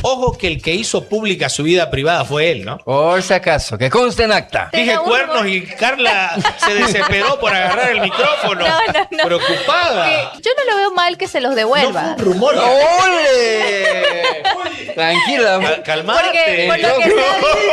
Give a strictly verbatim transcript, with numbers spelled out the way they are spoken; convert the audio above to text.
Ojo que el que hizo pública su vida privada fue él, ¿no? Por si acaso, que conste en acta. Dije cuernos y Carla se desesperó por agarrar el micrófono. No, no, no. Preocupada. Que yo no lo veo mal que se los devuelva. No fue un rumor. ¡Ole! Tranquila. Cal- Calmate. Porque por lo que está